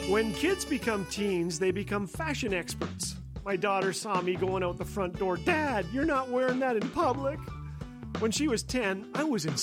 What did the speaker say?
When kids become teens, they become fashion experts. My daughter saw me going out the front door. Dad, you're not wearing that in public. When she was 10, I was in